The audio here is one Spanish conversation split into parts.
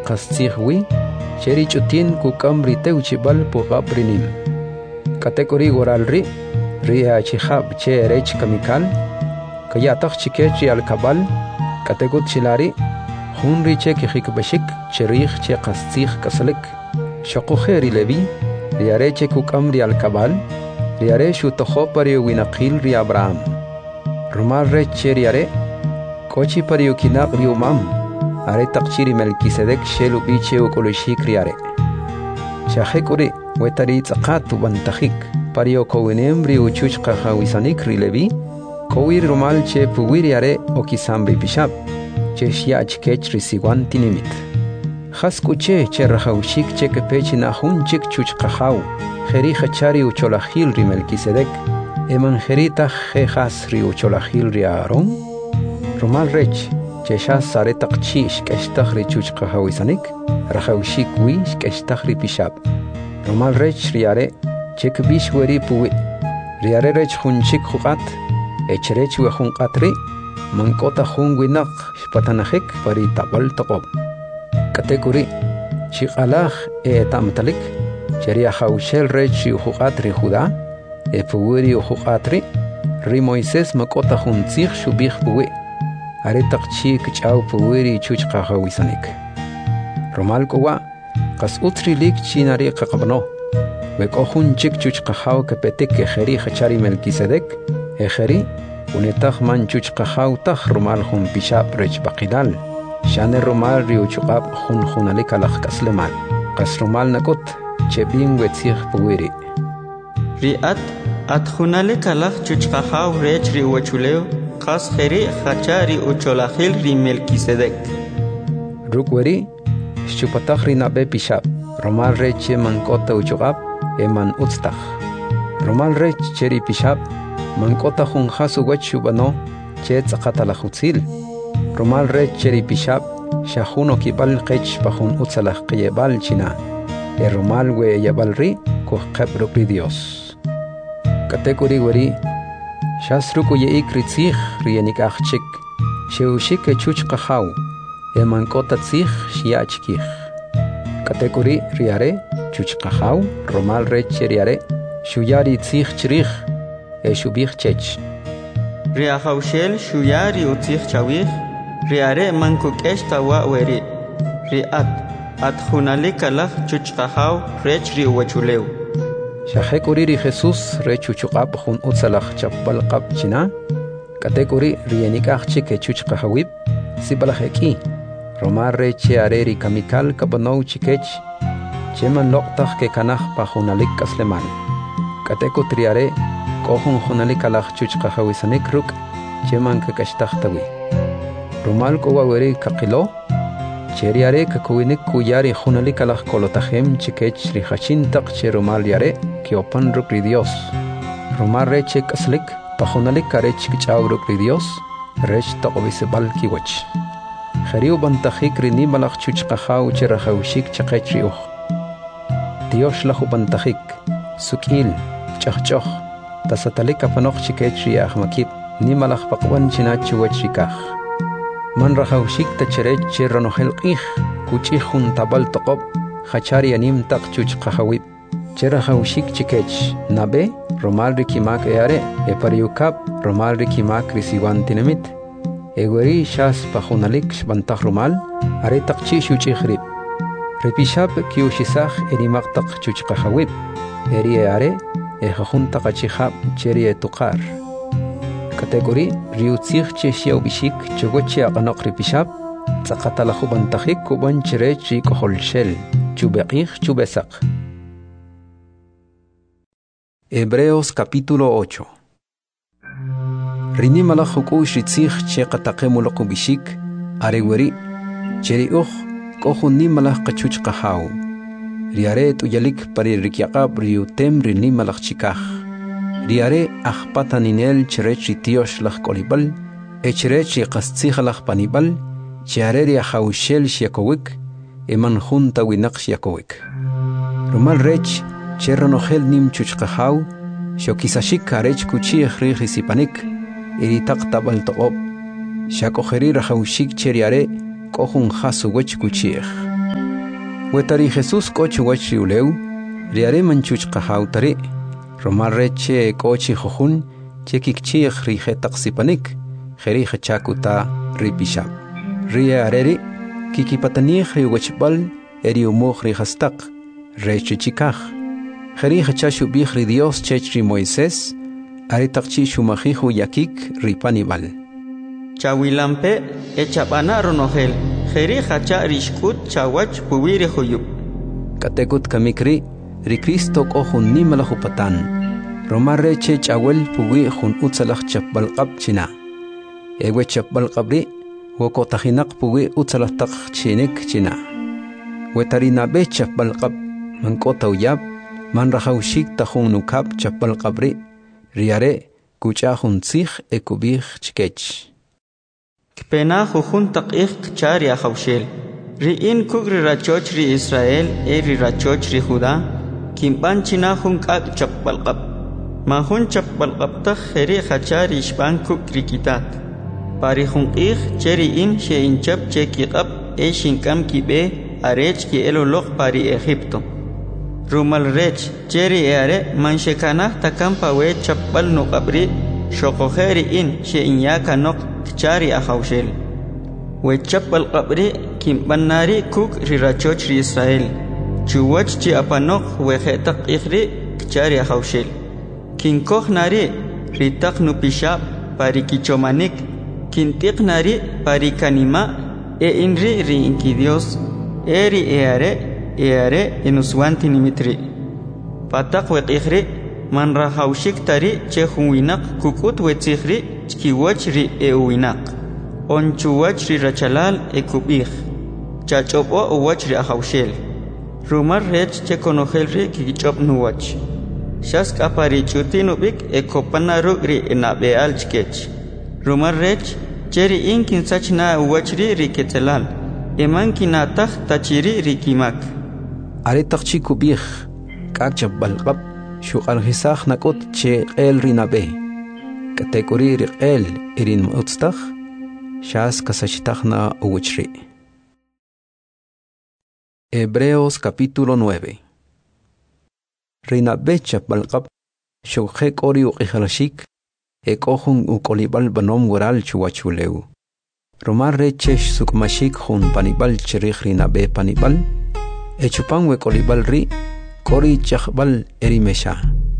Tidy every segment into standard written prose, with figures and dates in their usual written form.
qastzihwi, cheri chutin kukamri teuchibal pugabrinim. Kategori goralri, ria chihab che rech kamikal, kayatak chikechi alkabal, kategut chilari, hunri che kihikbashik, cherich che qastzih kasalik, shakuheri levi, riare che kukamri alkabal, riare shutohopari winakil ri Abraham. Rumal rech che riare, kochi pari ukinak ri umam, are takchiri Melkisedek shelu biche ukulushik riare. Shahekuri, wetari tzakatu bantahik, pario kowinem ri uchuch kahawisanik ri levi, kowir rumal che puwiriare okisambri bishab, che shiach kech risiwan tinimit. Haskuche che rahaushik che kepechi nahun chik chuch kahaw, jeri hachari ucholahil ri Melkisedek, emanjerita jejas ri ucholahil ri Aaron, rumal rech, che shas sare takchi shkeshtah ri chuch kahawisanik, rahaushik wi shkeshtah ri bishab. Rumal rech riare, che kbish weri puwi, riare rech hunchik hukat, echrech we hunkatri, mankota hun winak shpatanahik pari tabal tokob. Kategori, chikalach tamtalik, cheria haushel rech hukat ri Judá, puwiri hukatri, ri Moisés makota huntzich shubich puwi, are takchi kchaw puwiri chuch kahawisanik. Rumal kowa, kas utrilik chinari kakabno, weko hunchik chuch kahaw kepetik ejeri hachari Melkisedek, ejeri, unetach man chuch kahaw tach rumal hun bishab rech bakidal, shane rumal riuchukab hun hunalik alach kaslemal, kas rumal nakut, chebin wetzich puwiri. Riat, at hunalik alach chuch kahaw rech riuchuleo, kas jeri hachari ucholahil ri Melkisedek. Rukweri, shupatach ri nabe bishab, rumal rech mankota uchukab, eman utstach. Rumal rech cheri bishab, mankota hun hasu wachubano, che tzakatalachuzil. Rumal rech cheri bishab, shahuno kibal kech pahun utzalach kiyebal china. Rumal we yabalri, kuhkeb ri Dios. Kategori weri, shasruku yeik ritzich rienik achchik, sheushik chuch kahaw, mankota tzich shiachkich. Kategori riare, chuch kahaw, rumal rech riare, shuyari tzich chrich, shubich chech. Riahaushel shuyari utzich chawich, riare mankukesh tawa weri, riat, at hunalik alach chuch kahaw rech ri uwachuleu. Shahekuri ri Jesus rechuchukab hun utzalach chapal qab china, kategori rienik achchik chuch kahawib, sibalaheki, romar reche areri kamikal kabonou chikech, cheman loktach ke kanach pa hunalik kaslemal. Kateko triare, kohun hunalik alach chuch kahawisanik ruk, cheman kakashtachtawi. Rumal kowaweri kakilo, cheriare kakuinik kuyari hunalik alach kolotahem chikech rihachintak che rumal yare, kiopan ruk ri Dios. Rumal reche kaslik, pahunalik karech kichaw ruk ri Dios, rech taqobisebal kiwach. Jeriu bantahik ri nimalach chuch kahaw che rahaushik chakech riuch. Dios lahu bantahik, sukil, chachchoch, tasatalik apanoch chikech riach makip, nimalach pakwan chinachu wach rikach. Man rahaushik tacherech che ranohel qich, kuchich hun tabal toqob, hachari anim tak chuch kahawib. Che rahaushik chikech, nabe, romal rikimak eare, pariukab, romal rikimak risiwan tinamit. Egweri shas pahunalik shbantach rumal, are takchi shuchich rib. Ripishab kiushisach enimak tak chuch kahawib. Eri eare, jajun takachihab cheri etukar. Kategori riutzich che shiau bishik chugoche aganok ripishab, tzakatalahu bantachik kuban cherech rikoholshel, chubeqich chubesak. Hebreos capítulo 8. Rinimalach hukush ritzich che qatakemulok bishik, areweri, cheri kohun nimalach kachuch kahaw. Riare tuyalik pari rikyaqab riutem rinimalach chikach. Riare achpataninel cherech ritiyosh lach kolibal, cherech riqastzich lach panibal, chiare riahaushel shiakowik, manjunta winak shiakowik. Rumal rech, cherronohel nim chuchkahaw, shokisashik arech kuchich rihisipanik, iritak tabal toqob, shakojeri rahaushik cheriare, kohun hasu wech kuchich. Wetari Jesús cochi wachi uleu, riare manchuch qahautari, romal reche cochi jojun, chekikchi rije taksipanik, jeri chakuta ripishab. Ria areri, kikipatani wachbal, eri umoj hastak, reche chikaj. Jeri chashu bihri Dios chechri Moisés, aritakchi shumajihu yakik ripanibal. Chawilampe echabana ronogel, jeri hacha rishkut chawach puwiri huyub. Katekut kamikri, Cristo kohun nimalahupatan. Romarre che chawel puwi hun utsalach chapbalqab china. Ewe chapbalqabri, wokotahinak puwi utsalataq chinik china. Wetarina be chapbalqab, mankota uyab, man rahaushik tahun nukab chapbalqabri, riare, kuchahun zich ekubih chikech. Kpena jujun taqih chari ahawshel. Ri'in kugri rachoch ri Israel eri rachoch ri Judá, kimpan china jun kak chapbalqab. Mahun chapbalqab taq jeri hachari ishban kukri kitat. Pari jun qih cheri in she inchab che kiqab e shinkam kibe arech ki eloloq pari Egipto. Rumal rech cheri eare manshekana takampa we chapbal nuqabri shokojeri in she inyaka noq chari ahawshel. We chapbal qabri kimbanari kuk rirachoch ri Israel. Chuwach chi apanok we khetaq ikhri chari ahawshel. Kinkoh nari ritak nupishab pari kichomanik. Kintiq nari pari kanima e inri ri inki Dios. Eri eare enuswanti nimitri. Patak we ikhri man rahawshik tari che hunwinak kukut we tsikhri chkiwach ri euwinak. Onchuwach ri rachalal ekubih. Chachopo uwach ri ahawshel. Rumar rech che konogel ri kikichop nuwach. Shask apari chutinubik ekopanaru ri enabeal chkech. Rumar rech cheri inkin sachna uwach ri ketelal. Eman kinatach tachiri ri kimak. Aritaqchi kubih. Kak chabbalqab. Shuqal hisach nakot che el rinabe. Kategori ri el irin mutstakh. Shas kasachitachna uwachri. Hebreos capítulo 9. Rinabe chapbalqab. Shukjek ori uqihalashik. Ekohun ukolibal banom gural chuwachuleu. Romar rechesh sukmashik hun panibal chirich rinabe panibal. Echupan wekolibal ri. Kori chakbal erimesha.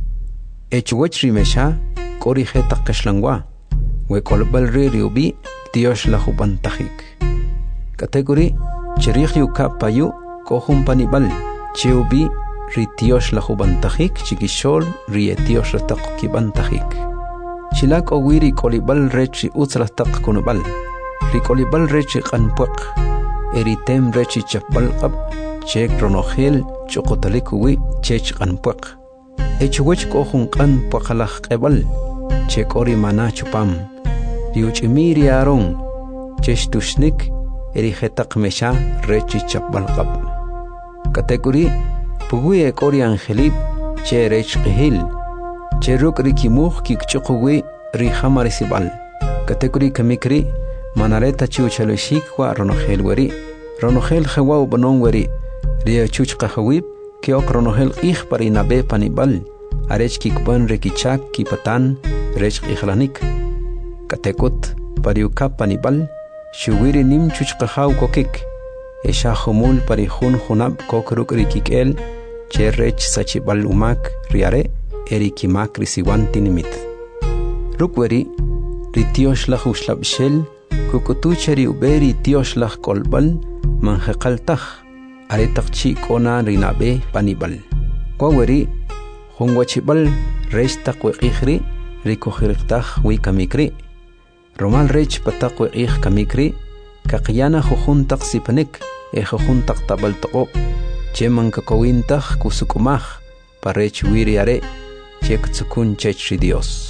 Echuwach rimesha. Kori hetak kashlangwa. Wekolibal ri riubi. Dios la jubantajik. Kategori chirich yuka payu kohun panibal chiubi ri Dios la jubantajik chikishol ri Dios la takibantajik. Chilak owiri kolibal rechi utzlatak kunubal. Ri kolibal rechi kanpuak. Eritem rechi chapbalqab chek ronogel chokotalikuwi chech kanpuak. Echuwech kohun kanpuakalak ebal chek ori mana chupam. Riuchimiri aron cheshtushnik erijetak mesha rechi chapbalqab. Kategori pugui ekori angelib che rech qihil che ruk rikimuj kikchuqwi ri hamarisibal. Kategori kamikri manareta chiuchaloshik wa ronogel weri ronogel jawaw banon weri ria chuch qahawib kiok ronogel qih parinabe panibal arech kikban rekichak kipatan rech qihlanik. Katekut pariuka panibal shuwiri nim chuchqahaw kokik esha humul parihun hunab kokruk rikikel che rech sachibal umak riare erikimak risiwanti nimit. Rukweri ritiosh lach ushlabshel kukutucheri uberi tiosh lach kolbal manjeqaltaj aretaqchi kona rinabe panibal. Kwaweri hungwachibal rech taqweqihri rikohirqtaj wikamikri. Romal rech patakwe ich kamikri, kakiyana jujun taksipanik, jujun taktabal toko, cheman kakawintach kusukumach, parech wiriare, chek tsukun chechri Dios.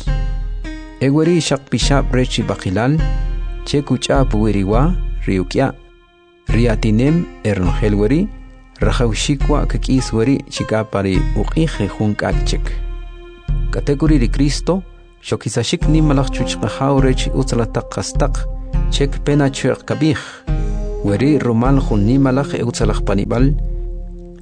Eweri shakpishap rechi bakilal, chekuchap wiriwa, riukia, riatinem erngelweri, rajaushikwa kakisweri chikapari uqije jun kakchek. Kategori de Cristo, Shokisashik ni malach chuchqahaw rech utzalatak qastak chek pena chuq kabih weri romal khun ni malach utzalach panibal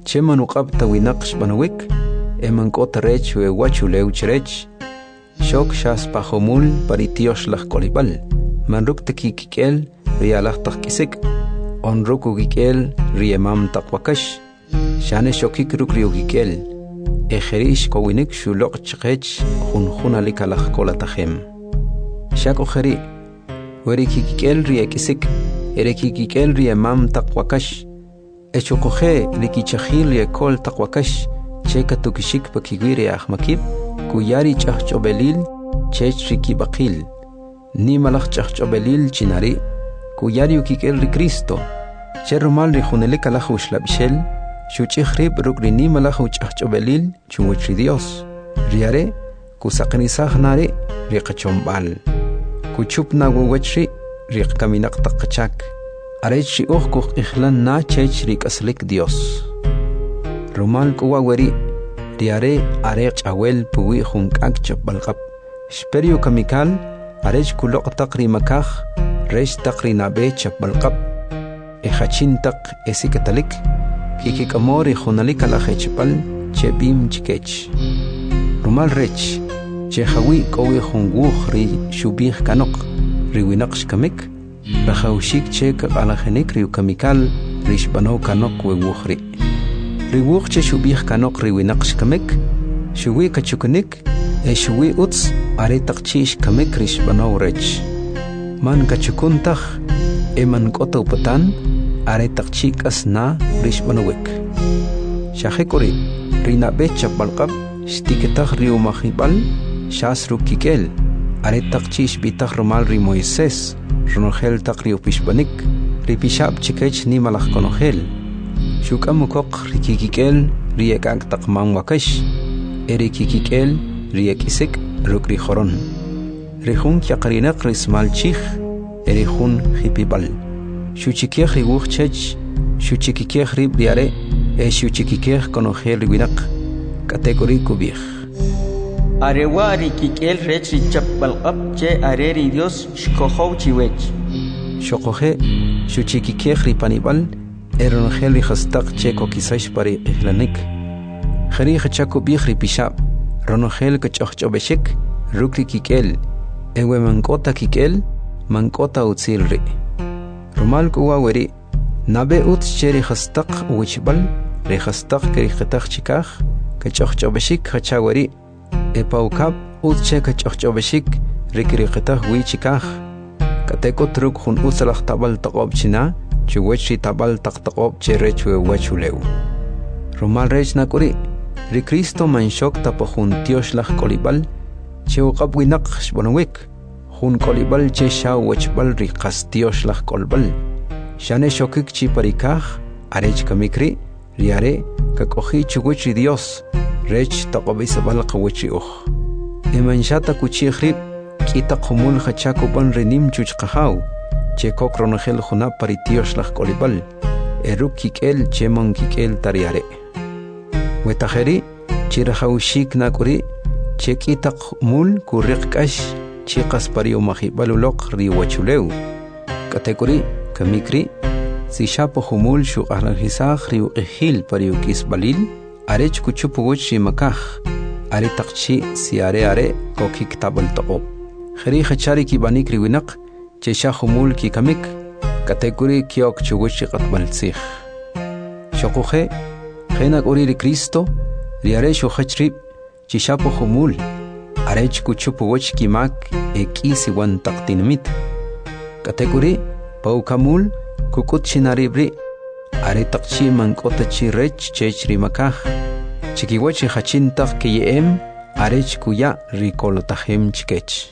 Cheman uqabta winaq shbanawik, emankota rech we wachuleu cherech. Shok shas pajomul paritiosh laj kolibal. Manruk tekikikel rialah takisik. Onruku gikel riemam takwakash. Shane shokik ruk riugikel. Ejerish kowinik shulok chkech junjuna likalaj kolatajem. Shak ojeri. Werikikikel riekisik. Erekikikel riemam takwakash. Echokoje likichahil yekol takwakash. Cheka tukishik pakigwiri ahmakib. Kuyari chahchobelil chech rikibakil. Ni malach chahchobelil chinari. Kuyari ukikel ri Cristo. Cherumal ri junelik alajush labishel. Shuchichrib rukri ni malajuch chahchobelil chumuchri Dios. Riare kusaqnisaj nari riqachombal. Kuchupna wawachri riqkaminak taqachak. Arech riuhkuq ihlan na chech rikaslik Dios. Rumal kuwa weri riare arech awel puwi junkak chapbalqap. Shperio kamikal arech kulok taqri makaj resh taqri nabe chapbalqap. Ejachin taq esikatalik kikikamori junalik alajechpal chebim chikech. Rumal rech chehawi kowi junguj ri shubij kanok riwinak shkamik rajawshik chek alajenik riukamikal rishbano kanok wewujri. Riwuq che shubij kanok riwinak shkamik shuwi kachukunik shuwi uts are taqchish kamik rishbano rech. Man kachukuntaj eman kota upatan are taqchik asna rishbanowek. Shahekori rinabe chapbalqab shtiketaj riumajibal shas rukikel are taqchish bitaj rumal ri Moisés ronogel taq riupishbanik ripishab chikech ni malaj konogel. Shukamukok rikikikel riekak taqman wakash erikikikel riekisik rukri joron. Rihun kyaqarinak rismal chich erihun hipibal. Shuchikej riwuj chech shuchikikej rib riare shuchikikej konogel riwinak kategori kubij. Arewa rikikel rech richapbalqab che areri Dios shkojow chiwech. Shokoje shuchikikej ripanibal eronogel rijastaq che kokisash pari ihlanik. Jeri jachakubij ripishab ronogel kachojchobeshik rukri kikel ewe mankota kikel mankota utzilri. Rumal kuwa weri nabe utz che rijastaq wichbal rijastaq kerijetaj chikaj kachojchobeshik hachaweri epaukab utz che kachojchobeshik rikirijetaj wichikaj kateko truk jun utzalaj tabal taqob china chuwechi tabal taqtaqob che rech wewachuleu. Rumal rech nakuri ri Cristo manshok tapojun tioslaj kolibal che uqab winak shbonowik jun kolibal che shaw wachbal ri qastioslaj kolbal shane shokik chi parikaj arech kamikri riare kakoji chuwechi Dios rech taqobisabal qawechi uj. Emanshata kuchijrib kita qumul hachakupan rinim chuchqajaw che kokronogel juna paritioslaj kolibal eruk kikel chemon kikel tariare. Wetajeri chirajawshik nakuri che kitaq mul kuriqkash chiqas pariumajibal riwachuleu. Kategori kamikri si shapo humul shuqarajisaj riuqijil pariukisbalil arech kuchupuwich rimakaj are taqchi si are kokik tabal taqob. Jeri jachari kibanik riwinak che shahumul ki kamik kategori kiok chuguchi qatbalsij. Shokuje jenak uri ri Cristo riare shuhachrib chishapo humul arech kuchupuwich kimak ekisi wan taqtinmit. Kategori paukamul kukut chinaribri are taqchi mankota chi rech chech rimakaj chikiwachi hachintaq kiyem arech kuya rikolotajem chikech.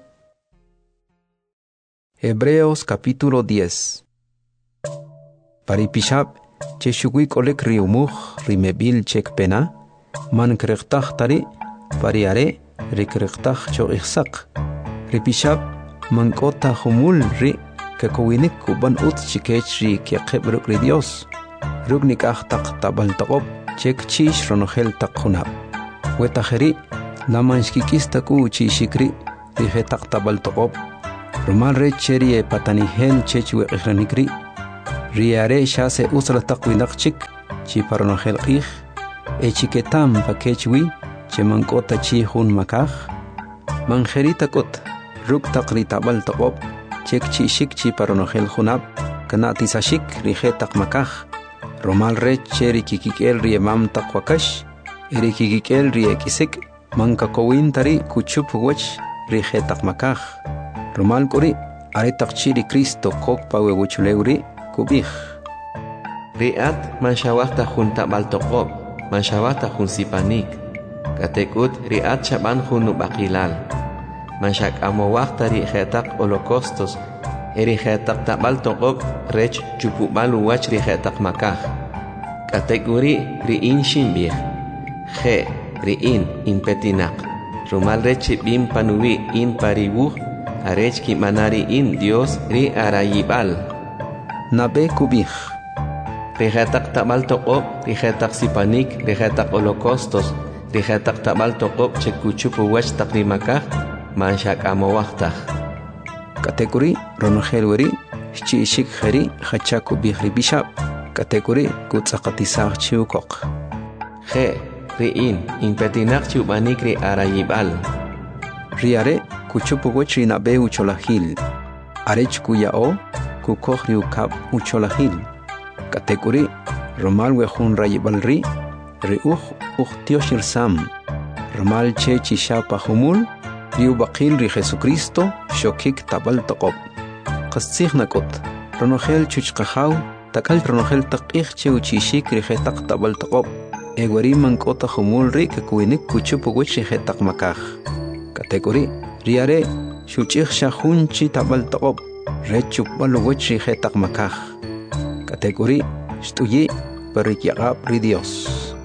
Hebreos capítulo 10. Paripishab che shugui kolek riumuj rimebil chek pena man kreqtaj tari pariare rikreqtaj cho ihsaq. Ripishab mankota humul ri kakowinik kuban ut chikech ri kiaqeb rukri Dios ruknik taq tabal taqob chek chish ronogel taq junab. Wetajeri lamanshkikista ku chishikri rije taq tabal taqob Rumal re cherie patanihel chechwe ikhranikri riare shase usla taqwinak chik chi paronogel qih chiketam pakechwi che mankota chi hun makaj manjerita kot ruk taqrita bal toqob chek chi shik chi paronogel hunab kanati sashik rijetak makaj romal rech cheri kikikel riemam taqwakash erikikikel riekisik manka kowintari kuchup wach rijetak makaj romal kuri aretak chiri Cristo kokpa wewuchuleuri kubij riat manshawata junta baltoqob manshawata jun sipanik katekut riat chaban junu bakilal manshak amowakta rijetak holocaustos erijetak tabal toqob rech chupubalu wach rijetak makaj katekuri riin shimbih je riin impetinak rumal rech bim panuwi in paribuh arech ki manari in Dios ri arayibal nabe kubij rijetak tabal toqob rijetak sipanik rijetak holocaustos rijetak tabal toqob chekuchupu wach takrimakaj manshak amowaktaj kategori ronogel chi shik khari khachaku bihri bishap kategori kutsaqatisaq chiukok je riin impetinak chubanik ri arayibal riare kuchupu wachri nabe ucholahil arech kuyao kukohri ukab ucholahil kategori romal wehun rayibal ri uhtioshir romal che chishapa humul riu baqil ri Jesucristo shokik tabal toqob qastsig nakot ronogel chuchqahaw takal ronogel taqih che uchishik ri jetaq tabal toqob egwari mankota humul ri kakuinik kuchupu wach ri jetaq makaj kategori riare shuchig shahunchi tabal toqob rechup bal wach ri jetaq makaj kategori shtuyi perikyaqab ri Dios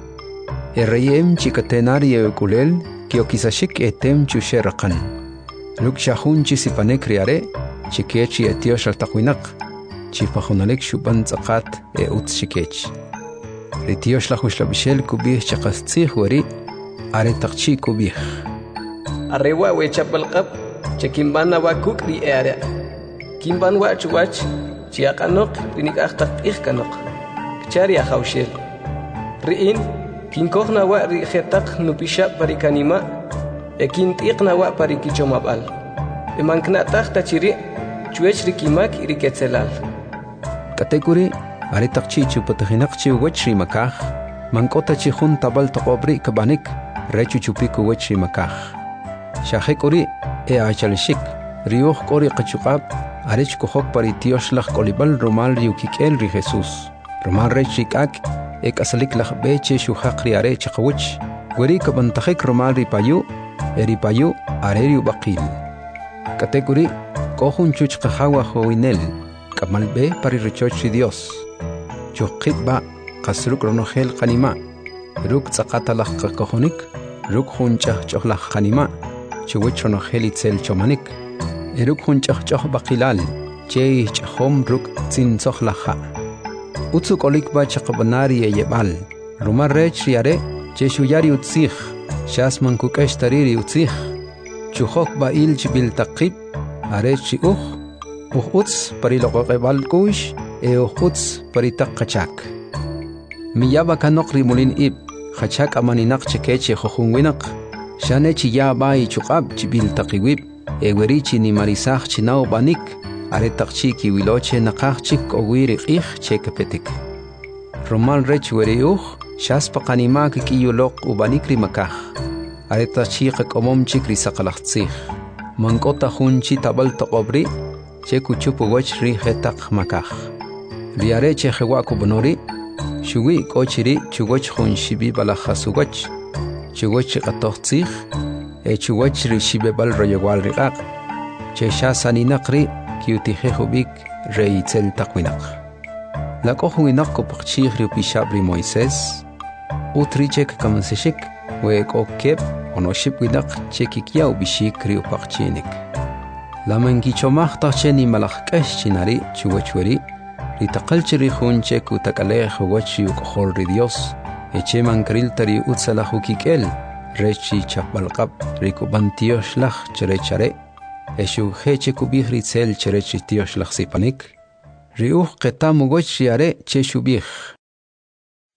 reyem chikatenari kulel kiokisashik etem chusheraqan luk shahunchi sipanek riare chikechi etiosh altaqwinak chipajunalek shuban tsaqat utshikech retiosh lahushlavishel kubih chaqastzig wari are taqchi kubih arrewa wechapalqab chekimbana wakuk ri are kimban wach chiaqanoq rinikaqtaq ihkanoq kchari ahawshel riin kinkohna wa rijetaq nupisha parikanima kintiqna wa parikichomabal emanknataq tachiri chuech rikimak iriketzelal kategori aritaqchi chupatahinaqchi wachri makaj mankota chihun tabal toqobri kabanik rechu chupiku wachri makaj shahekori achalshik riuh qori qachuqab arech kohok paritioshlah kolibal romal riukikel ri Jesus romal rechikak asalik beche shuhaq riare chaqawch wari kabantakhik romal ripayu eripayu areriu baqil kategori kohun chuchqahawa hoinel kamalbe paririchoch Dios chuqitba qasruk ronogel qanima ruk tsaqatalaq qakohonik ruk hunchah chohlaq qanima chuwich ronogel itzel chomanik ruk hunchah choh baqilal che chhom ruk tsinsohlaha utsuk olikba chaqbanari yebal rumar rech riare che shuyari utsig shasman kukesh tariri utsig chuhok bail chibil taqib arech uts pariloqebal kush uts paritaqachak miyaba kanok rimulin ib khachak amaninaq chekeche khohunwinaq shane chiyaba ichuqab chibil taqiwib ewerichi ni marisaq chinao banik aretaqchi kiwiloche naqaqchik owiri qih chekapetik romal rech weriuh shaspa qanimak kiyuloq ubanikri makaj aretaqchi qakomomchik risaqalaqtsig mankota hunchi tabal toqobri chekuchupu wach ri jetaq makaj riare che hewaku bonori shuwi kochiri chugoch hunshibi balajasugoch chugoch qatoqtsig chugoch ri shibebal royewal riqaq che shasaninaqri kiutijehubik reitzel taqwinaq laqohuinaq kopaqchig riupishabri Moisés utrichek kamansishik weekokep onoship winaq chekikiaw bishik riupaqchinik lamankichomaq taqcheni malaqk'esh chinari chuwachweri ritaqalchiri hunchek utakalej huwach yuqhol ri Dios echeman kriltari utsalajukik'el rechi chapbalqab rikubantioshlah cherechare eshu heche kubih ritzel cherechi tiosh laxsipanik riuh qetamu goch riare che shubih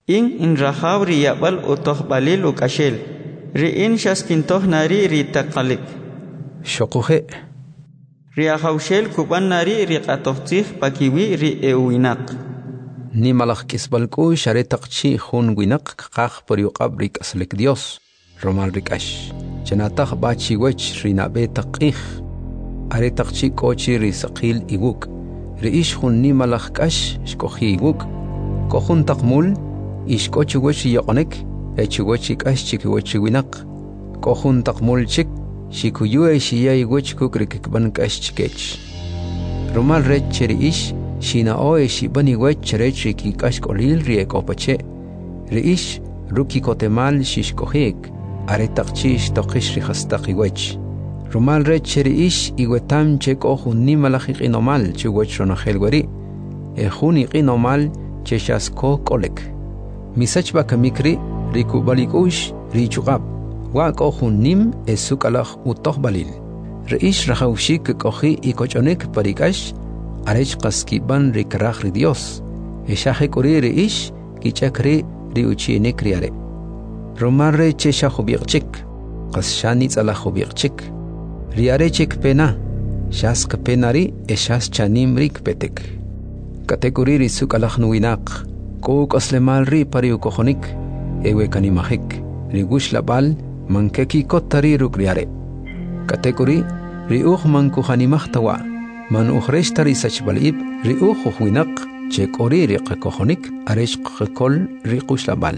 in rahab ri yabal utoh balil ukashel ri in shaskintoh nari ri taqalik Shokuhe ri ahawshel kuban nari ri qatohtih pakiwi ri ewinaq ni malak kisbalku share taqchi khun winaq qaq por yuqab rik aslik Dios romal rikash chanataq bachi wech ri nabe taqih are taqchi kochi ri saqil iguk ri ish khun ni malak kash shkohi iguk kohun taqmul ish kochi wech yoqnek echigochi kash chiki wech winaq kohun taqmul chik shikuyu shiyay wech kukrik ban kash chikech romal rech ri ish Shina oe shi bani wech rechi ki kashkolil riek opache. Reish ruki kotemal shish kohek. Are takchish tokish rihastaki wech. Rumal rech reish iwetam chek ohu nimalachik inomal che wech ronachel weri. Ehuni inomal che shasko kolek. Misach baka mikri riku balikush richugab. Wak ohu nim esukalach utoh balil. Reish rahaushik kohi ikochonek parikash. Arech qaskiban rikrach ri Dios. Eshaje kuri reish kichakri ri uchine kriare. Romarre che shahubiqchik. Qasshani tsala hubiqchik. Riare chik pena. Shas penari eshas chanim rik petek. Katekuri ri sukalach nuinaq. Ko qaslemal ri pari ukohonik. Ewe kanimahik. Ri gush labal mankeki kotari rukriare. Katekuri ri uch mankuhanimach tawa. Man ukhresh tari sachbalib ri'u khuwinaq che kori riq kohonik aresh qkol riqush labal.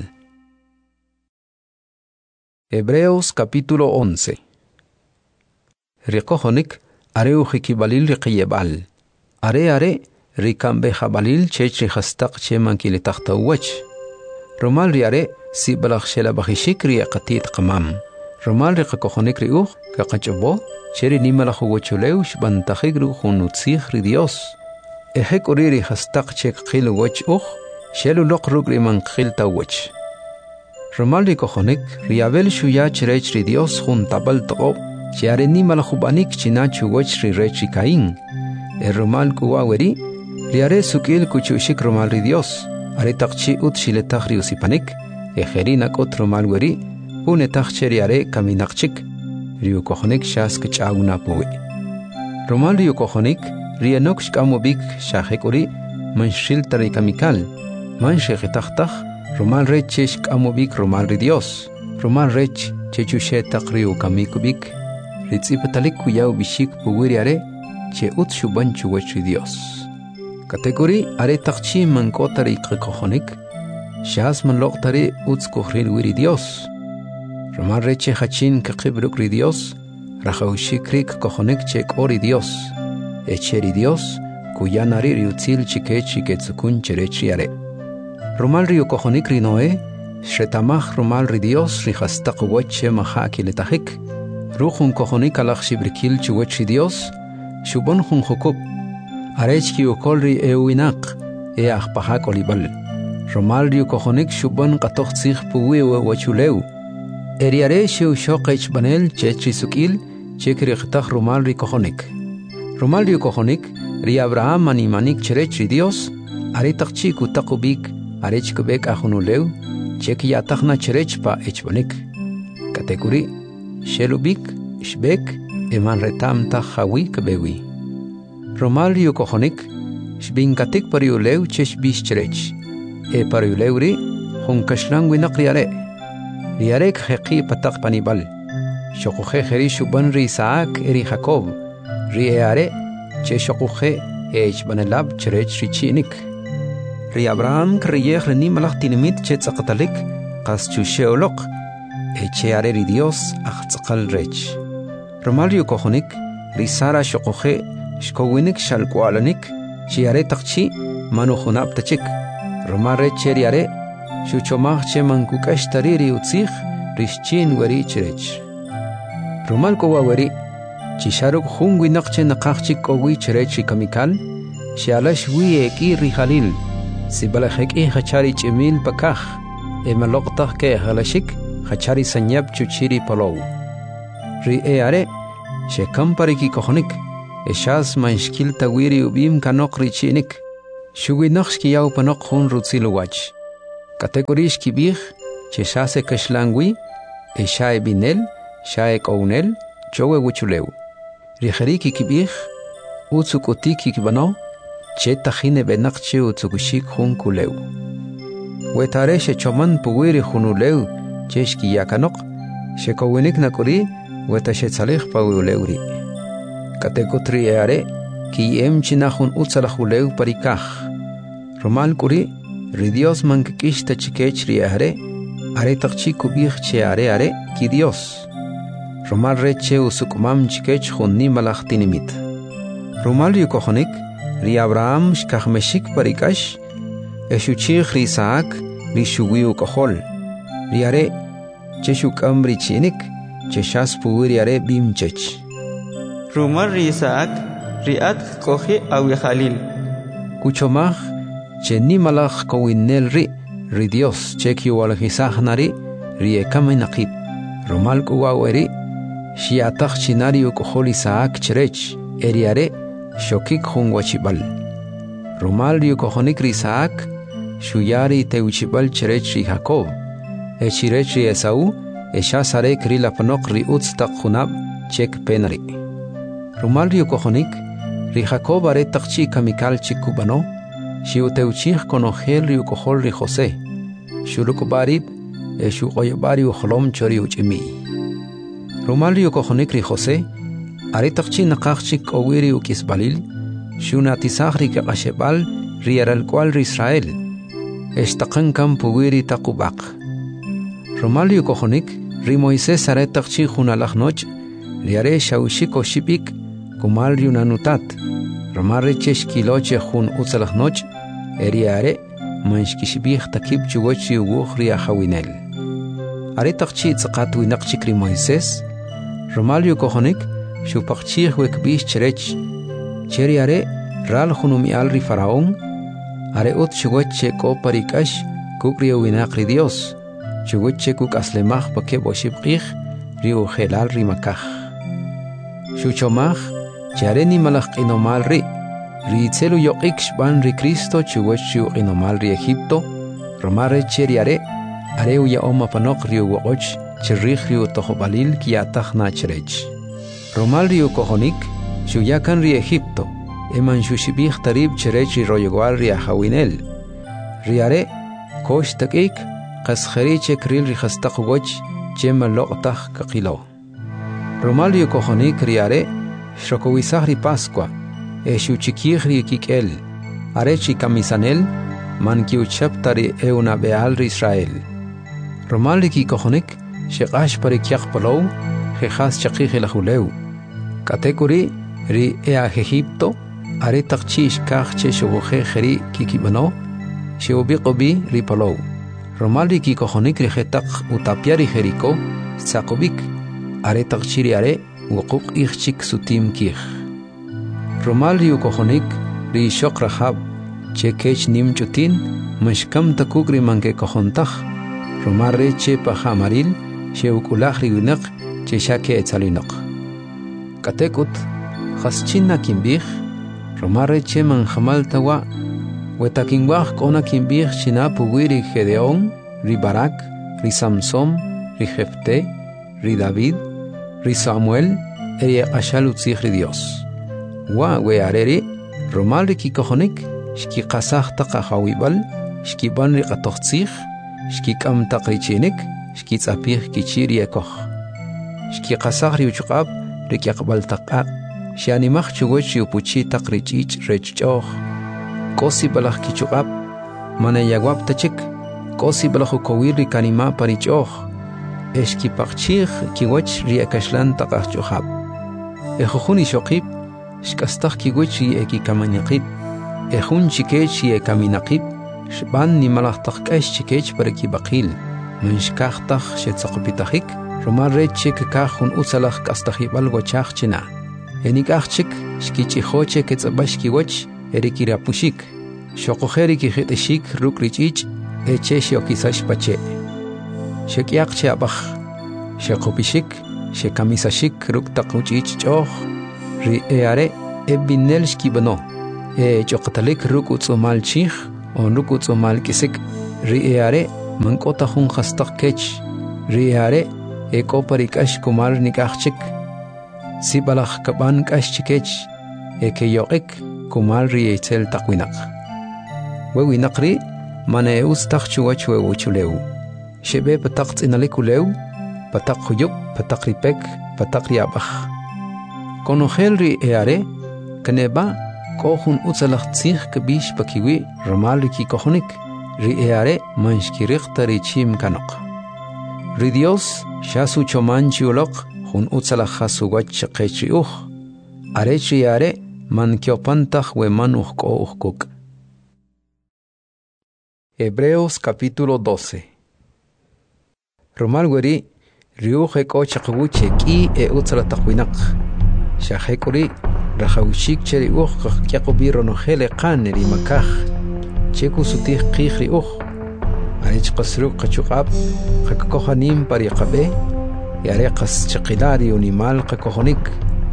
Hebreos capítulo 11. Riqohonik areu khikibalil riqiyebal. Are rikambe jabalil chechri hastaq che mankili tahtawach. Romal riare si balakh shela bakhishik riqatit qamam. Romal riqohonik ri'u kaqachbo Cheri nimala huwachuleush bantahigru hunutzih ri Dios. Ehek oriri hastaq chek khil wach shelu loqrug riman khil tawach. Romalri kohonik riabel shuyach rech ri Dios hun tabal toqo. Chiare nimala hubanik chinachu wach ri rech ri kain. Romal kuwaweri riare sukil kuchushik romal ri Dios. Are taqchi ut shiletach ri usipanik. Ejerinak ot romal weri hunetach cheriare kaminakchik. Rio kohonik shas kachaguna puwe. Romal rio kohonik rianok shkamobik shahekuri manshil tari kamikal. Manshek tachtach romal rech shkamobik romal ri Dios. Romal rech chechushe takrio kamikubik. Ritzipatalik kuyau bishik puwiriare che ut shubanchu wech ri Dios. Kategori are takchi mankotari kohonik shas manloktari uts kohrir wiri Dios. Romal reche hachin kaqibruk ri Dios, rajaushikrik kohonik chek ori Dios, echeri Dios, kuyanari riutzil chikechi ketsukun cherechiare. Romal rio kohonik ri Noé, shretamach romal ri Dios rihastaq wache mahaki letahik, ruchun kohonik alach shibrikil chuwech ri Dios, shubon hun hukub, arechki ukol ri ewinaq, ahpahak olibal. Romal rio kohonik shubon qatoch tzich puwe wachuleu, Eriare sheu shoqech banel chechi sukil chekri qtaq romal ri kohonik. Romal ri kohonik ri Abraham manimanik cherech ri Dios ari taqchi kutaqubik arech kubek ahunuleu cheki yataqna cherech pa echbanik. Kategori shelubik shbek eman retam tahawi kbewi. Romal ri kohonik shbinkatik pariuleu cheshbish cherech. E pariuleu ri hunkashlang winaqriare. Riarek heqi patak panibal. Shokuhe heri shuban ri Isaac eri Jacob. Ri eare che shokuhe ech banelab cherech richinik. Ri Abraham kriyech reni malach tinimit che tzaqatalik qas chushe olok. Eche are ri Dios aqtzaqal rech. Romalio kohonik ri Sara shokuhe shkowinik shalkwalanik chiare taqchi manukhunab tachik. Romare cheriare Shuchomach che mankukash tariri utzich rishchin wari cherech. Romal ko wari chisharuk hungwi naqche naqachik kowi cherech kamikal shialash wi eki rihalil sibalahek e hachari chemil pakah emalokta ke halashik hachari sanyab chuchiri palow. Ri eare shekampari ki kohonik eshas manshkil tawiri ubim kanok richinik shuwi naqshki yaw panok hun rutzilu wach. Categorish kibij, che shase kashlangwi, e shae binel, shae kounel, chowe wuchuleu. Rijeriki kibij, utsukutiki kibano, che tajine benakche utsukushik hun kuleu. Wetare she choman puwiri hunuleu, cheshki yakanok, she kowinik nakuri, weta she tsalih pawuleuri. Kategotri eare, ki emchinahun utsalahuleu parikaj. Romal kuri, ridios mankikishta chikechri eare, are takchi kubij che are, ki Dios. Romal reche usukumam chikech hunni malachtinimit. Romal yukohonik, ri Abraham shkahmeshik parikash, eshuchich ri Isaac, ri shuwiu kohol. Ri are, cheshukam ri chinik, cheshas puwiri are bimchech. Rumar ri Isaac, ri at kohi awi Khalil. Kuchomach, che ni malach kowinel ri Dios, cheki walhisachnari, ri ekame nakip. Romal kuwaweri, shiatach chinari ukohol Isaac cherech, eriare, shokik hun wachibal. Romal ri ukohonik ri Isaac, shuyari teuchibal cherech ri Jacob. Echirech ri Esau, eshasare kri lapanok ri utstak hunab, chek penari. Romal ri ukohonik, ri Jacob are takchi kamikal chikubano, shiuteuchich konogel ri ukohol ri Jose. Shurukubarib, eshukoyabari uchlom chori uchimi. Romal ri ukohonik ri Jose, are takchi nakachik owiri ukisbalil, shunatisach ri kakashebal ri aralkwal ri Israel. Eshtakan kam puwiri takubak. Romal ri ukohonik, ri Moisés are takchi hunalach noch, ri are shaushiko shipik, kumal ri unanutat. Romal ri cheshkiloche hun utsalach noch, eri are, manshkishibich takib chugochi uguch ri ahawinel. Are takchi tzakatu inakchik ri Moisés, Romal ri ukohonik, shupakchich wekbish cherech, cheri are, ral hunumial ri Faraón, are ut chugoche ko parikash, kukri uwinak ri Dios, chugoche kuk aslemach pake boshibkich, ri ujelal ri makaj. Shuchomach, chare ni malach inomal ri itzelu yoqik shban ri Cristo chugoche inomal ri Egipto, romare cheri are uya oma panok ri uwoch, cherrich ri utohobalil kiatach na cherech. Romal ri ukohonik, shuyakan ri Egipto, eman shushibich tarib cherech ri royogual ri ahawinel. Ri are, kosh takik, qaskheri che kril ri khastak woch, chema loqtach kakilo. Romal ri ukohonik ri are, shrokowisach ri Pascua, shuchikich ri kikel, are chi kamisanel, man kiuchapta ri euna beal ri Israel. Romal ri kikohonik, shekash parikiach palou, jehas chakich elahuleu. Katekuri ri ea Egipto, are takchish kachche shoboje jeri kikibano, sheobiqobi ri palou. Romal ri kikohonik ri jetak utapiari jeriko, tzakobik, are takchiri are, wukuk ichchik sutim kich. Romal ri ukohonik ri shok rahab, che kech nim chutin, mashkam takuk ri manke kohontach, Romal re che pahamaril, she ukulach ri winak, che shake etzalinok. Katekut, chaschina kimbich, Romal re che manjamal tawa, wetakinwach kona kimbich china puwiri Gedeón, ri Barak, ri Samson, ri Jefte, ri David, ri Samuel, eri ashal utzich ri Dios. Wa we areri, Romal ri kikohonik, shki qasach taqahawibal, shki ban ri qatochtzich, shki kam taqrichinik, shki tzapich kichiri ekoch. Shki qasach ri uchqab, ri kiaqbal taqaq, shianimach chugoch upuchi taqrichich rechchoch. Kosi balach kichuqab, manayagwab tachik, kosi balach ukowir ri kanima parichoch. Eshki paqchich kiwach ri akashlan taqachchohab. Ejujuni shoqib, shkastach kiwach ri ekikamanaqib. Ejun chikech ri ekaminaqib, shban ni malachtak kash chikech paraki baqil. Menshkachtach shetzaqopitachik, Romal rechik kahun utsalach kastachibal wachach china. Enikachik, shkichihoche ketzabash kiwach, erikirapushik. Shokojeri kijeteshik rukrich, eche shokisash pache. Shekiak cheabach, shekopishik, shekamisashik ruktakuchich choch, ri eare ebinel shkibano, chokatalik rukutsumal chich, on rukutsumal kisik, Ri'eare mankota hun khastaq kech. Ri'eare ekoparik ash kumar nikachik. Sibalakh kaban kash chikech. Ekeyoqik kumar ri'etel taqwinak. Wewinaqri maneus taqchuwach wewuchuleu. Shebe pataq inalikuleu. Pataq huyub, pataq ripek, pataq riabakh. Konohel ri'eare kaneba kohun utsalakh tsih kabish pakiwi romal riki kohonik. Ri'eare manshkiriqta richim kanok. Ridios shasu chomanchi ulok hun utsalakh hasuwach chaqechi Arech ri'eare man kiopantach we man uhkuk. Hebreos capítulo 12. Romal weri riuhek o chaqawuche ki utsalataqwinak. Shahekuri rahawshik cheri kyaqobi ronohele qaneri makaj. Cheku sutih qihri Arech qasruk qachuqab qakakohanim pariqabe. Yare qas chaqilari unimal qakohonik.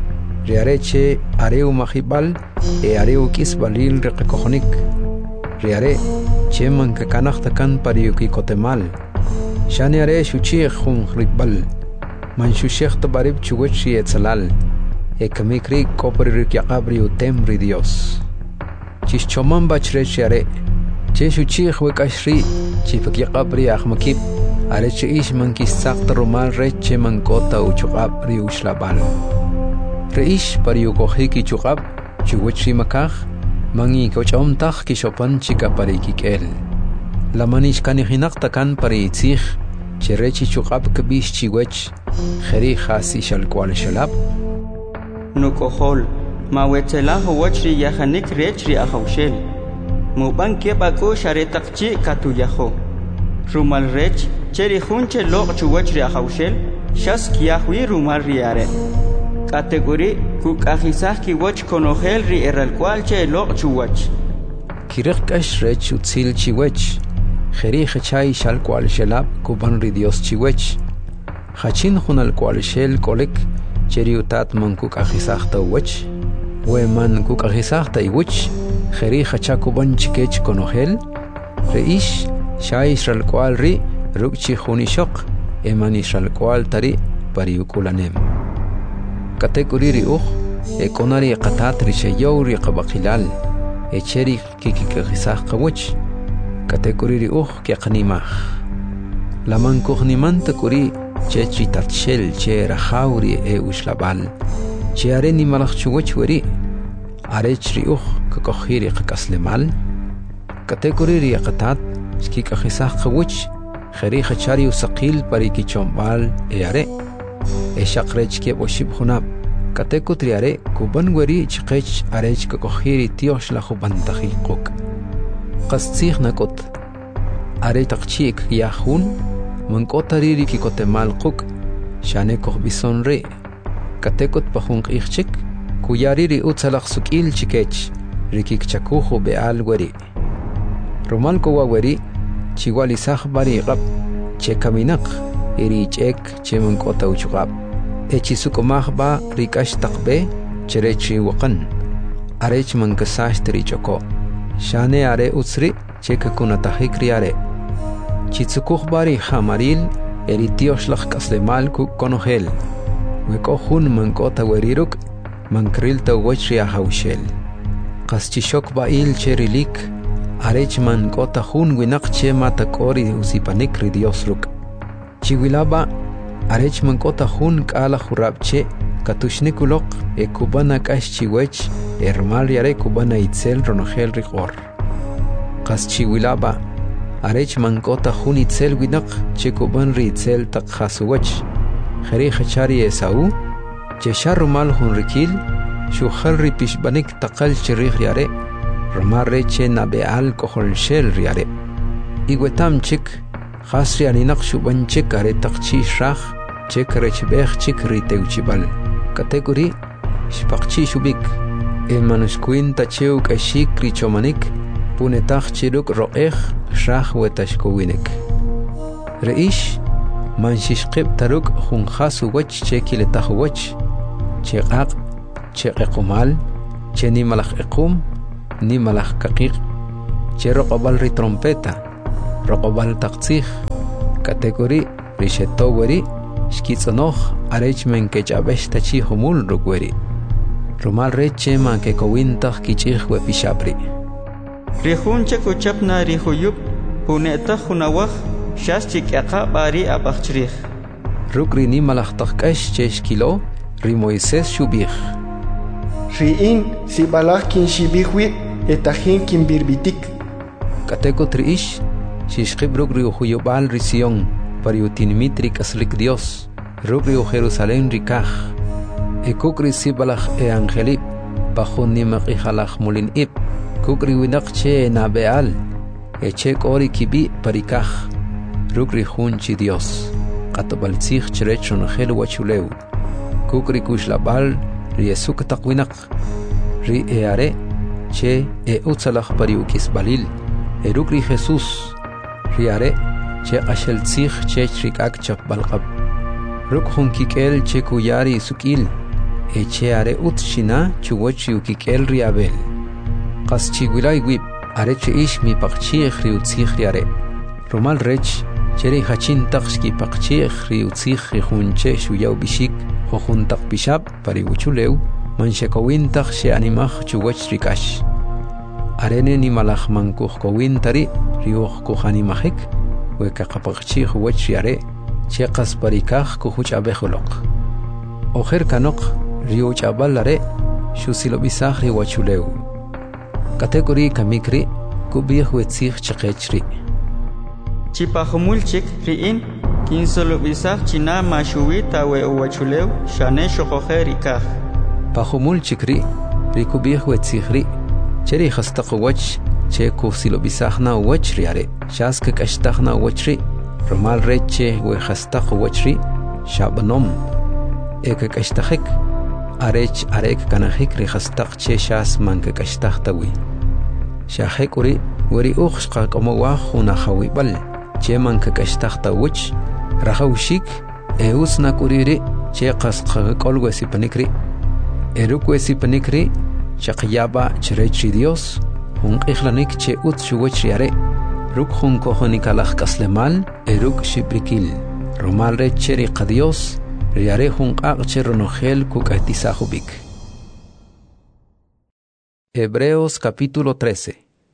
Riareche areu mahibal areu kisbalil reqakohonik. Riare cheman kakanaqtakan pariuki kotemal. Shani are shuchih hun ribal. Man shushech tabarib chuwechi etzalal. Ekamikri koparirik yaqabri utemri Dios. Chischoman bachrech are. Che shuchih wekashri. Chifak yaqabri ahmakib. Areche ish man kisaqta rumal reche man kota uchuqabri ushlabal. Reish pariukohiki chuqab. Chuwechi makaj. Mangi kochomtach kishopan chika parikik La manish kanihinaqtakan pariitzih. Cherechi chuqab kabish chiwech. Kheri khasi shalkwal shalab. Nukohol. Mawetela huachri yahanik rechri ahawshel. Muban kebako sharetaqchi katuyaho. Rumal rech cheri hunche loq chuwachri ahawshel. Shas kiyahwi rumal riare. Category kukajisah kiwach konohel ri eralkwal che loq chuwach. Kirikash rech utzil chiwech. Kheri khachay shalkwal shalab kuban ri Dios chiwech. Khachin hunal kwal shel kolek cheri utat man kukajisah tawach. We man kukajisah taiwach. Kheri khacha kuban chikech konohel. Reish shay shalkwal ri rukchi hunishok. Eman shalkwal tari pariukulanem. Category riuh ekonari qatat rishayori qabaqilal echeri kikikhisah qawch category riuh kiqnimah laman kuhnimanta kuri chechi tatshel che rahauri ushlabal che areni malachchuwach weri arech riuh kakohiri qaslemal category riqatat kikhisah qawch khari khachari usaqil pariki chombal are Eshaqrech ke boshib hunab. Kateko triare kuban weri chqech arech kakohiri tiosh la hubantahi quk. Qastsih nakot. Are taqchik yahun mankotariri ki kotemal quk. Shane kohbison re. Katekot pahun qihchik kuyariri utsalaq sukil chikech. Rikik chakuhu beal weri. Romal kowa weri chiwali sahbari qab che kaminak. Erichek cheman kota uchuqab. Echisukomah ba rikash taqbe cherechi waqan. Arech man kasash trichoko. Shane are utsri cheka kunatahik riare. Chitsukuh bari hamaril eritiosh lach kaslemal kuk konohel. Weko hun man kota weriruk man krilta wachri ahawshel. Qaschishok ba il cherilik. Arech man kota hun winak che matakori usipanik ridiosruk. Chiwilaba arech mankota hun kala hurabche katushnikulok kubana kash chiwech ermal yare kubana itzel ronohel rigor. Qas chiwilaba arech mankota hun itzel winak che kuban ri itzel takhasuwach. Khari khachari esau che sharumal hun rikil shukhal ri pishbanik taqal chirih yare romar reche nabeal kohol shel yare. Igwetam chik Khasri aninak shuban chik are taqchi shrakh chik rechbekh chik riteuchibal. Category shpaqchi shubik. Emanuskuin tacheu kashik richomanik punetach chiruk ro'ekh shrakh wetashkowinek. Reish manshishqib taruk khunxasu wach chekiletah wach cheqaq cheqequmal cheni malakh equm ni malakh kaqiq cheroqabal ri trompeta roqobal taqtzij kategori rishetoweri shkitzonoj arech men kechabesh tachi humul rukweri romal reche man ke kowintaj kichij wepishapri rihunche kuchapna rihuyup puneta hunawaj shastik yaqa bari abachrij rukri ni malajtajkash cheshkilo ri Moisés shubij riin si balaj kin shibijwi etajin kin birbitik kateko triish shishqib rukri uhuyubal risión pariutinmitri kaslik Dios rukri Jerusalén rikaj ekukri si balaj angelip bajun nimaq ijalaj mulin ib kukri winaqche nabeal echek ori kibi parikaj rukri junchi Dios qatabaltzij cherechon gel wachuleu kukri kushlabal riesuk taqwinaq ri eare che utzalaj pariukis balil rukri Jesús riare che qasheltzij chech rikak chapbalqab ruk junkikel che kuyari sukil eche are utshina chuwochi ukikel riabel qaschiwilay wib are che ish mi paqchij riutzij riare romal rech cheri hachin taqshki paqchij riutzij junche shuyaw bishik jojuntaq bishab pariwuchuleu manshekowintaq she animaj chuwoch rikash arene ni malaj mankuj kowintari riuj kujanimajik weka qapaqchij woch riare che qas parikaj kujuch abejoloq ojer kanoq riuch abalare shusilobisaj riwachuleu kategori kamikri kubij wetzij cheqechri chipajumulchik riin kinsolobisaj china mashuwita we uwachuleu shane shoqoje rikaj pajumulchik ri kubij wetzij ri cheri khastaq wach che kusilobisajna wach riare shaska kashtajna wachri romal reche we khastaq wachri shabnom ekakashtajik arech arek kanajik ri khastaq che shas manka kashtajtawi shahekuri weri ukhshqa komowa khuna khawibal che manka kashtajtawch rahawshik eusna kuriri che qasqa kolwesi panikri erukwesi panikri chaqyaba cherechi Dios hun qixlanik che utshuwach riare ruk hun kohonikalaj kaslemal eruk shibrikil romal recheri qadios riare hun qaqche ronogel kukahtisajubik. Hebreos capítulo 13.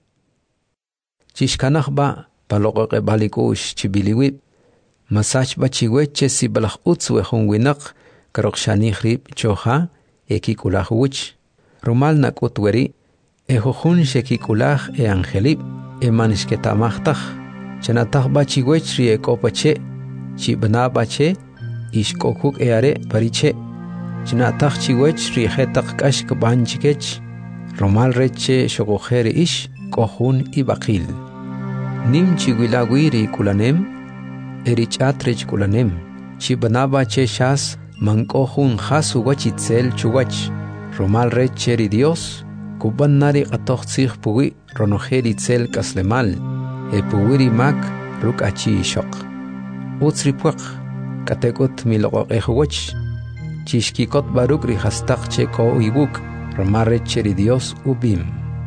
Chishkanajba paloqoqe balikush chibiliwib masachba chiweche sibalaj utzwe hun winaq karoqshanij rib choja ekikulaj wuch romal nakutweri ejojun shekikulaj angelib emanishketamajtaj chanataj bachiwech ri ekopache chibnabache ishkokuk eare pariche chanataj chiwech ri jetaq kashk banchikech romal reche shogojer ish kohun ibaqil nim chiwilawi ri kulanem erichatrech kulanem chibnabache shas mankohun hasu wachitzel chuwach romal reche ri Dios kubannari qatoqtzij puwi ronojeri tzel kaslemal puwiri mak ruk achi shoq utsripuaq katekut miloqoq ejwach chishkikot baruk ri hastaq che ko ibuk romal reche ri Dios ubim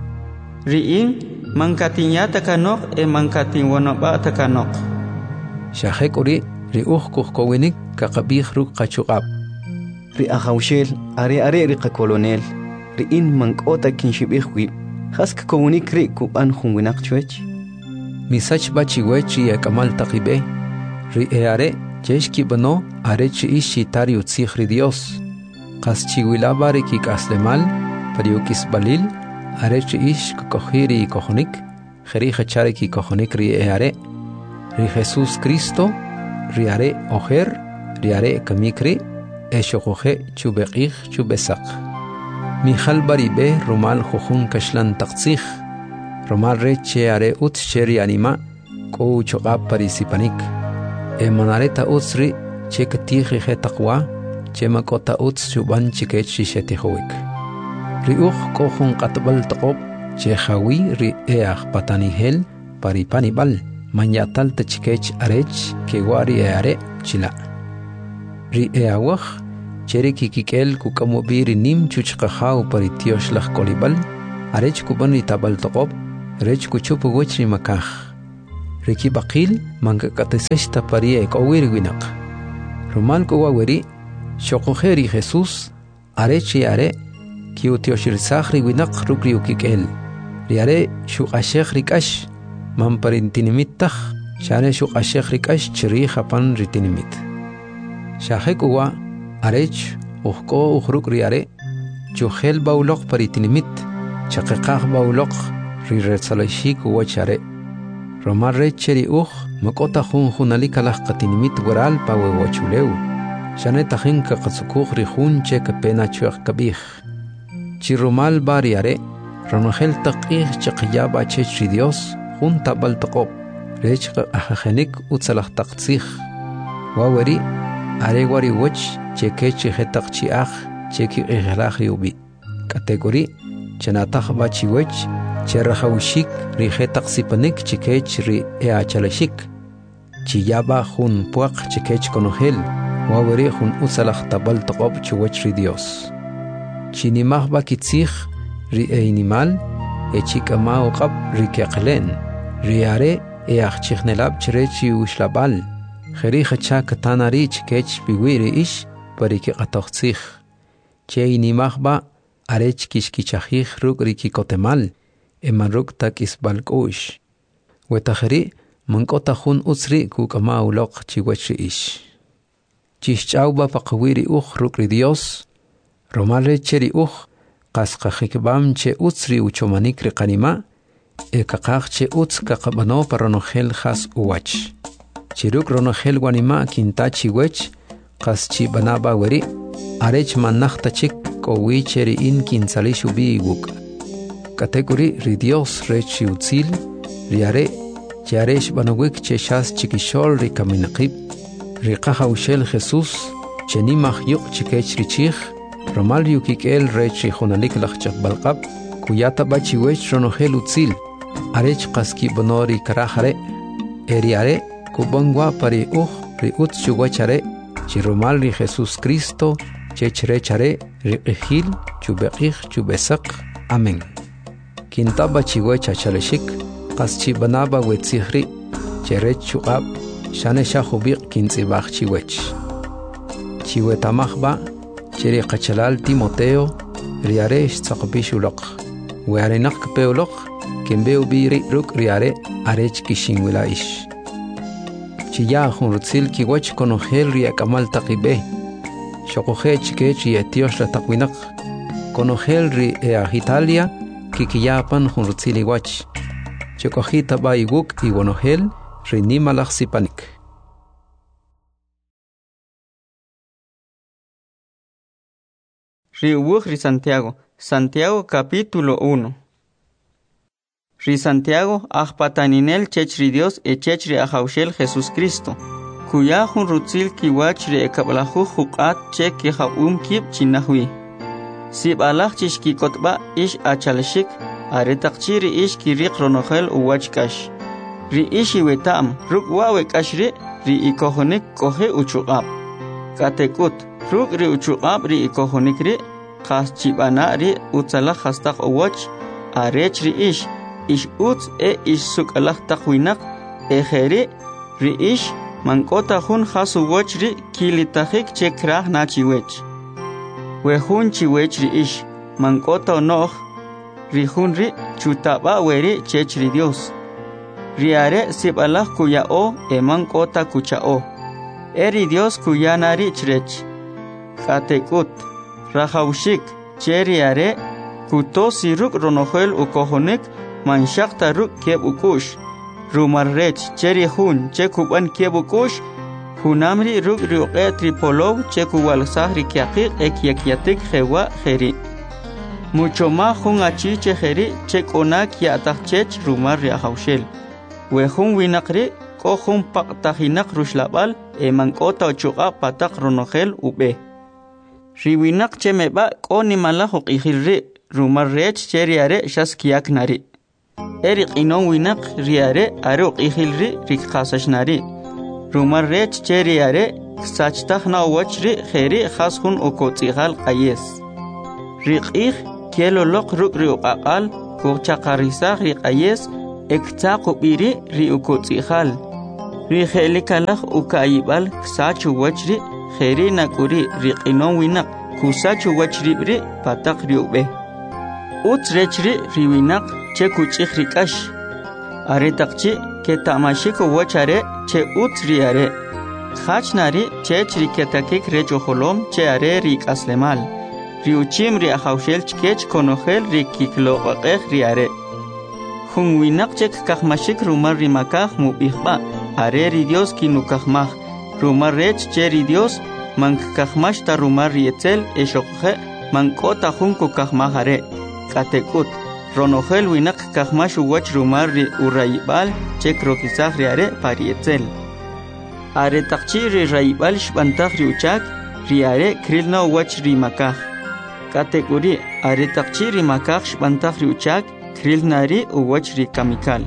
riin mankatinyata kanok mankatin wonoba takanok shahekuri ri ukhkuj kowinik kaqabij ruk qachuqab ri ahawshel are ri qakolonel riin mankota kinshibijwi hask komunik ri kuban junwinak chwech misach bachiwech ri kamal taqibe ri eare cheshki bano are chi ishi tari utzij ri Dios qas chiwilaba ri kikaslemal pariukis balil are chi ish kohiri kohonik kheri khachari ki kohonik ri eare ri Jesús Cristo ri are ojer ri are kamikri eshoqoje chubeqij chubesaq Mijal baribe romal jojun kashlan taqtzij romal reche are ut cheri anima ko choqab parisipanik emanareta utsri chekatiji hetaqwa chemakota uts chuban chikech shishetihowik riuj kohun qatbal taqob chejawi ri eaj patanihel paripanibal manyatal tachikech arech kewari are chila ri eawaj cheri kikikel kukamobiri nim chuchqajaw paritiosh laj kolibal arech kuban ri tabal toqob rech kuchupu wechri makaj riki baqil manka katisesta parie kowir winak rumal ko waweri shokojeri Jesus arechi are kiutioshirsakhri winak rukri ukikel riare shuqashekh rikash mamparintinimittah shane shuqashekh rikash chiri khapan ritinimit shahekuwa arech uhko uhruk riare chuhel baulok paritinimit chaqiqaq baulok riretsalashik wachare romar recheri makota hunalikalah qatinimit waral pawewachuleu shane tahinka qatsukukh rihun che kapena chuq kabih chirumal bariare ronogel taqih chaqiyaba chechri Dios junta baltaqob rech ahajenik utsalah taqtsikh waweri aregwari wach chekechi hetaqchiach cheki ihlakh yubi category chanatah bachiwech cherahawshik ri hetaqsipanik chikech ri eachalashik chiyaba hun puaq chikech konogel waweri hun utsalah tabaltaqob chuwech ri Dios chinimah bakitsikh ri animal echikama oqab ri keqlen riare eachichnelab chrechi ushlabal kheri khacha katanari chkech biwiri ish pariki qatoqtsikh cheinimahba arech kishkichajih ruk riki kotemal emaruk takisbalkush wetakhri mankota hun utsri kukama uloq chiwachi ish chichauba paqwiri ruk ri Dios romale cheri qasqakhikbam che utsri uchomanik ri qanima ekaqaq che utz kaqabano paronogel khas uwach chiruk ronogel wanima kintachi wech qaschi banaba weri arech manachta chik kowi cheri in kinsalishu biwuk category ri Dios rechi utzil riare charesh banawik che shas chikishol ri kaminaqib ri qahawshel Jesus chenimah yuq chikech richich romal yukikel rechi khonalik lachchaq balqab kuyata bachiwech ronogel utzil arech qaski bonori karahare eriare kubangwa pari ri utsuwachare chiromal ri Jesus Cristo chechrechare ri qihil chubeqih chubesaq amen kintaba chiwecha chaleshik qaschi banaba wetzihri cherech chuqab shane shahubiq kintzibaq chiwech chiwetamahba cheri qachalal Timoteo riare tsaqbishuloq wearenaq peoloq kimbeu biri ruk riare arech kishingwila ish chiya hunrutzil kiwach konogel ria kamal taqibe shokoje chikech y etios la taqwinaq konogel ri Italia kikiyapan hunrutzil iwach chokojita baiguk y wonogel ri nimalaq sipanik Riubuj ri Santiago capítulo 1 Ri Santiago ajpataninel chechri Dios chechri ajaushel Jesus Cristo kuya hun rutzil kiwach ri ekablahu huqat che ki kib chinahwi sib alaj chishki kotba ish achalshik aretaqchi ri ish kiriq ronogel uwachkash ri ishi wetam rukwa wekashri ri ikohonik kohe uchuqab katekut ruk ri uchuqab ri ikohonik ri qas chibana ri utsala khastaq uwach arech ri ish utz ish sukalaq taqwinaq kheri ri ish mankota hun khasu wach ri kilitahik chekrah nachiwech we hun chiwech ri ish mankota noh ri hun ri chutaba weri chech ri Dios riare sibalaq kuyao mankota kuchao eri Dios kuyanari chrech katekut rahawshik cheriare kutosi ruk ronojel ukohonik manshaqta ruk keb ukush rumarrech cheri hun chekuban keb ukush hunamri ruk ruqe tripolov chekuwalsah rikiaqiq ekyakiatik jewa jeri mucho más hun achi chejeri chekonak yatachech rumar riahawshel we hun winaqri ko hun paqtahinak rushlabal mankota ochuqa pataq ronojel ube riwinaq chemeba ko nimala huqihirri rumarrech cheriare shaskiak nari Eriq inon winak riare aruq ihilri rikqasashnari rumarrech cheriare sachtakhna wachri kheri khashun okotsigal qayes riqih kielo loq ruk riqaqal kuchaqarisaq riqayes ektaqo biri ri ukotsihal ri khelikalakh ukayibal ksachu wachri kheri nakuri ri qinon winak kusachu wachri bri patak ri ube utrechri ri winak che kuchikh rikash are taqchi ke tamashiko wachare che utri are khachnari che chiriketakik rejo holom che are ri aslemal ri uchim ri akhawshel chkech konokhel ri kiklo qaqeh ri are khun winak chek kakhmashik rumar ri makah mubihba are ri Dios kinukahmah rumar rech che ri Dios mank kakhmash ta rumar ri etzel eshokhe mankota khun kukahmah are katekut ronohel winak kakhmash wach rumar ri uraibal che krokisah ri are pari etzel are taqchi ri raibal shbantah ri uchak ri are krilna wach ri makah kategori are taqchi ri makah shbantah ri uchak krilnari wach ri kamikal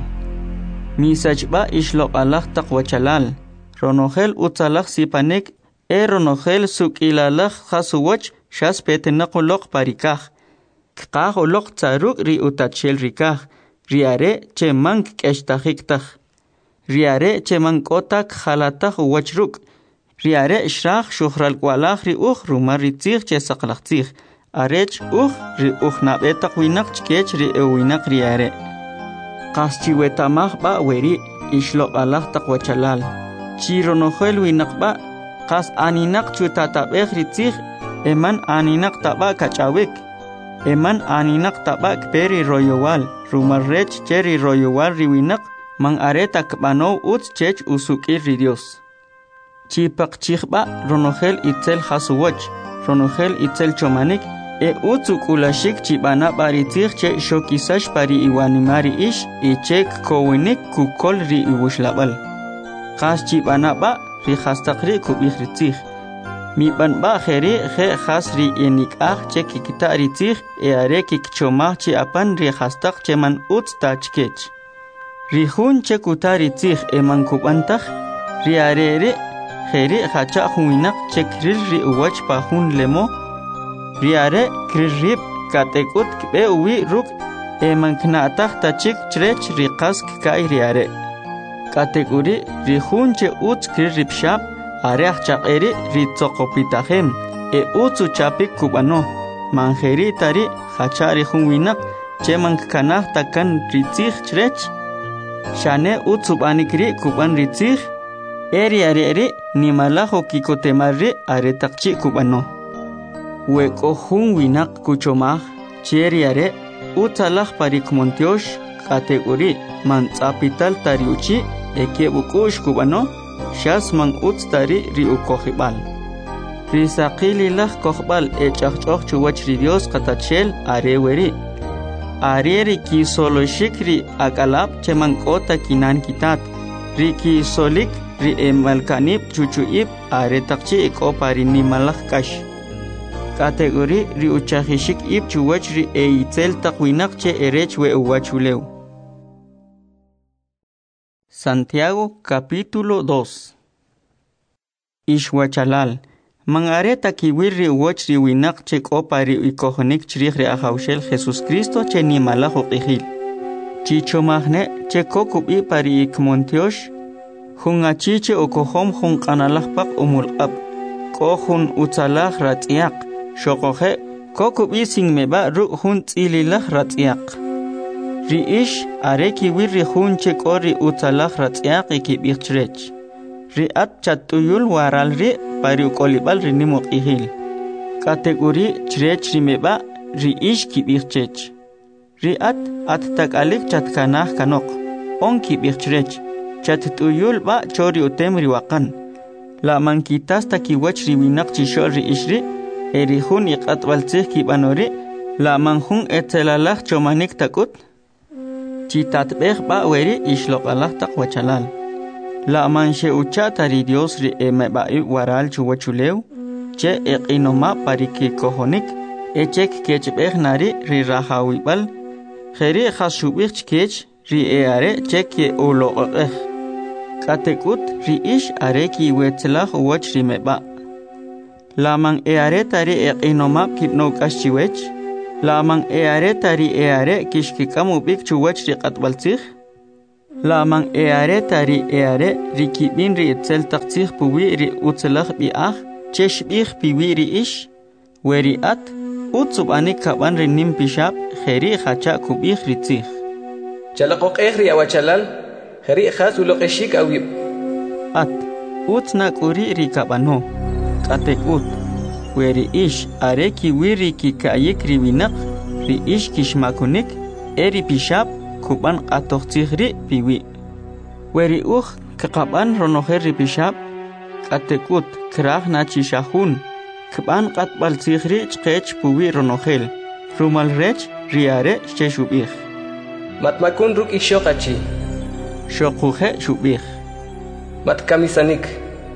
misajba ishloq Allah taqwachalal ronohel utalakh sipanek ronohel sukilalakh khasuwach shas petenaqoloq parikah kqah oloq tsaruk ri utachel rikah riare che mank keshtahiktah riare che mankotak khalatak wachruk riare shrach shuhral kwalakh ri rumar ri tsikh che saqlakh tsikh arech ri nabetak winak chkech ri winak riare qaschi wetamah ba weri ishloq Allah taqwachalal chironohel winak ba qas aninak chutatabekh ri tsikh eman aninak taba kachawik eman aninak tabak peri royowal rumar rech cheri royowal riwinak mang areta kbano ut chech usukir ri Dios chipak chikhba ronohel itzel khasuwach ronohel itzel chomanik utsukulashik chibana bari tsikh che shokisash pari iwanimari ish ichek kowinik kukol ri iwushlabal qas chibana ba ri khastaqri kubikh ri tsikh mi ban ba kheri khe khasri enik akh che kikitari tsikh are kikchomah chi apan ri khastaq che man utsta chkech ri hun che kutari tsikh eman kubantakh ri are kheri khacha huinak che kril ri uwach pa hun lemo ri are kririb katekut kbe uwi ruk eman knatakh tachik chrech ri qask kai ri are kategori ri hun che ut kririb shab are chaqeri ri tsoqopitahem utsu chapik kubano manjeri tari khachari hun winak che man kanah takan ri tsikh chrech shane utsu banikri kuban ri tsikh eri are nimalaho kikotemarri are taqchi kubano weko hun winak kuchomah cheri are utalakh parik montiosh kategori man tsapital tariuchi ekebukush kubano shas man utstari ri ukohibal ri saqililakh kohbal echaqchoq chuwach ri Dios qatachel are weri are ri kisolo shikri akalab cheman kota kinan kitat ri kisolik ri emalkanib chuchuib are taqchi ekopari nimalakh kash kategori ri uchahishik ib chuwach ri eitzel taqwinak che erech we uwachulew Santiago capítulo 2 Ishwachalal mangareta kiwirri wachri winak che kopari ikohonik chrikhri ahawshel Jesus Cristo che ni malajo qihil chichomahne che kokubi pari ikmontiosh hungachiche okohom hun qanalahpaq umulqab kohun utsalah ratiaq shoqohe kokubi singmeba ru hun tsililah ratiaq riish areki wirri hun che kori utsalah ratiaq ikibichrech riat chatuyul waral ri pari kolibal ri nimoqihil kategori chrech rimeba riish kibichrech riat at takalik chatkanah kanok on kibichrech chatuyul ba chori utemri waqan la mankitas takiwach riwinak chishol ri ishri erihun iqatbaltzih kibanori la manhun etzelalaj chomanik takut chitatbeh ba weri ishloqalaj taqwachalal la manche uchata ri Dios ri emebai waral chuwachulew che eqinoma pariki kohonik echek kechbeh nari ri rahawibal kheri khashubich kech ri eare cheke uloqeh katekut ri ish are ki wetlach wach ri meba lamang eare tari eqinoma kipno kaschiwech lamang eare tari eare kishkikamu bik chuwach ri qatbaltzih La mang eare tari eare rikibin ri etzel taqtih puwi ri utzelach bi'ah chesh bih piwi ri ish weri at utsub anik kaban ri nim pishab kheri khacha kubih ritzih chalaqoq ri awachalal kheri khas uloqeshik awib at utna kuri ri kabano katekut weri ish are kiwiri ki kayik ri winak ri ish kishmakunik eri pishab kuban qatoqtihri piwi weri kaqaban ronoher ri pishab qatekut krah na chishahun kuban qatbal tihri chqech puwi ronohel rumal rech riare cheshubih matmakun ruk ishoqachi shoquhe shubih matkamisanik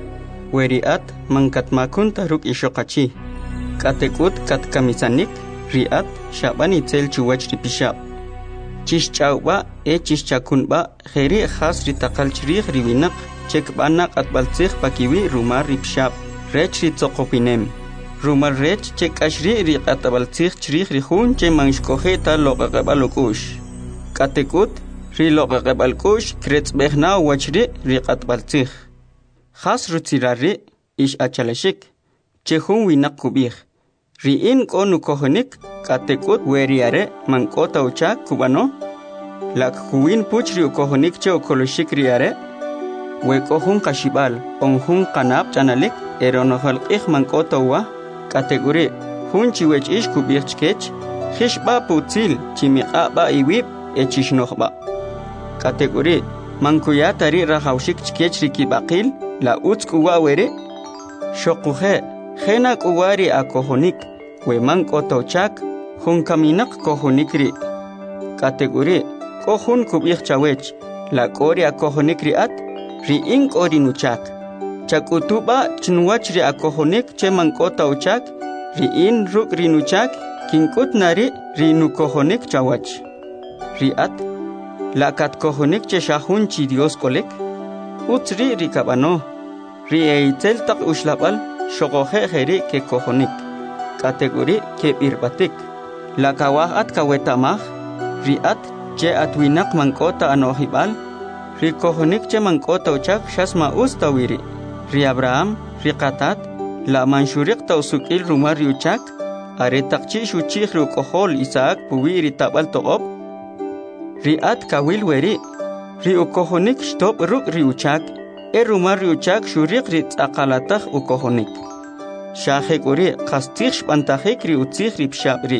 weri at mankatmakun taruk ishoqachi qatekut katkamisanik riat shabani tel chuwach ri pishab Chishchauba chishchakunba kheri khas ri taqal chrih riwinak chekbana qatbaltzih pakiwi rumar ripshab rech ri tsoqopinem rumar rech chekashri ri qatbaltzih chrih ri hun che manshkohe ta loqaqabalokush katekut ri loqaqabalkush kretzbehna wachri ri qatbaltzih khas rutsirari ish achalashik chehun winak kubih ri in konu kohonik katekut weriare mankota ucha kubano lak kuwin puchri ukohonik che ukoloshik riare we kohun kashibal onhun kanab chanalik eronohal ikh mankota uwa kategori hun chiwech ish kubirchkech khishba putil chimiqa ba iwib echishnohba kategori mankuya tari rahawshik chkech rikibaqil la utskuwa were shoquhe khena kuwari akohonik we mankoto chak hun kaminak kohonikri kategori kohun kubih chawech la kori akohonik riat ri ink ori nuchak chakutuba chnwach ri akohonik che mankota uchak ri in ruk ri nuchak kinkut nari ri nukohonik chawach riat la kat kohonik che shahun chi dios kolek utri ri kabano ri eitel tak ushlabal shogohe kheri ke kohonik kategori ke birbatik la kawahat kawetamah riat che atwinak mankota anohibal ri kohonik che mankota uchak shasma ustawiri ri Abraham ri qatat la manshurik tausukil rumar uchak are taqchi shuchih ru kohol Isaac puwiri tabal toqob riat kawil weri ri ukohonik stop ruk ri uchak rumar ri uchak shurik ri tsaqalatah ukohonik shahek uri qastih shpantahik ri utzih ri pshabri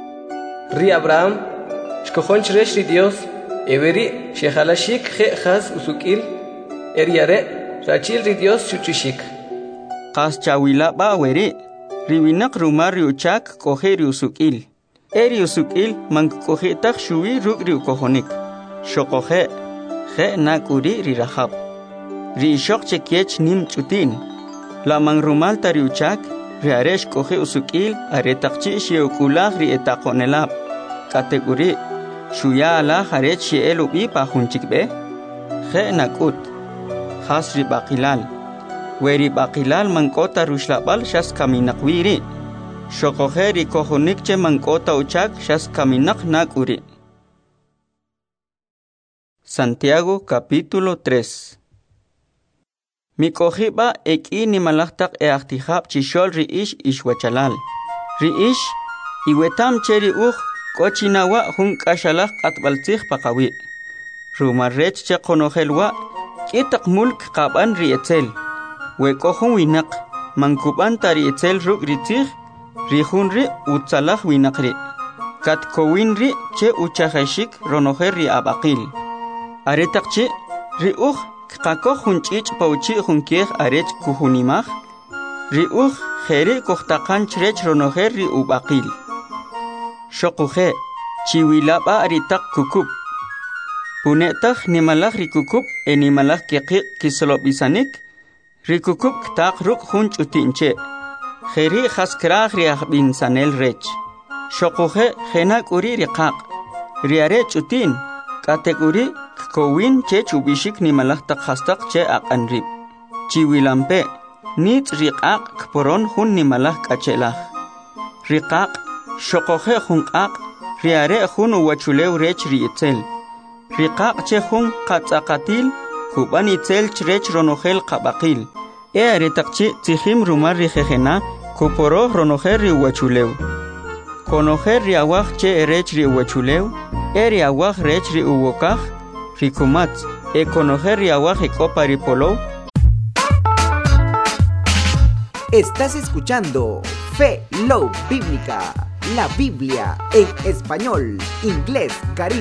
ri Abraham shkohon chresh ri Dios everi shehalashik khe khas usukil eriare rachil ri Dios chuchishik qas chawila ba weri ri winak rumar ri uchak kohe ri usukil eri usukil mank kohe tak shuwi ruk ri ukohonik shokohe khe nakuri ri rahab ri shok chekiech nim chutin la mang rumal tari uchak ri aresh kohe usukil are takchi sheukulah ri etaqonelab kategori shuya ala harech sheelubi pa hunchikbe khe nakut khas ri baqilal weri baqilal mankota rushlabal shas kaminakwiri shokohe ri kohonik che mankota uchak shas kaminak nakuri Santiago capítulo 3 Mikohiba eki ni malaktak eaktihab chishol ri ish ishwachalal. Ri ish iwetam cheri kochinawa hun kashalak atbaltih pakawi. Rumarrech che konohelwa kitak mulk qaban ri etzel. Wekohun winak mankuban tari etzel ruk ritih rihun ri utsalah winakri. Kat kowin ri che uchahashik ronoher ri abaqil. Aretakchi ri Kako hunchich pauchi hunkeh arech kuhunimah riuh kheri kohtakan chrech ronoher ri ubaqil shoquhe chiwilaba aritak kukub punetah nimalah ri kukub enimalah keqiq kislobisanik ri kukub tak ruk hunch utinche kheri khaskrah ri ahbin sanel rech shoquhe khena kuri riqaq ri arech utin kategori kowin che chubishik ni malah tak hastak che aqanrib chiwilampe nit riqaq kporon hun ni malah kachelah riqaq shoqohe hunqaq riare hun wachulew rech ri etzel riqaq chehun qatzaqatil kuban itzel chrech ronogel qabaqil aretaqchi tijim rumar rijejena kuporo ronojer riwachuleu conojer riawaj che erech riwachuleu riawaj rech riuwokaj rikumat conojer riawaj ikopa ripolou. Estás escuchando Fe Love Bíblica, la Biblia en español, inglés, caribe.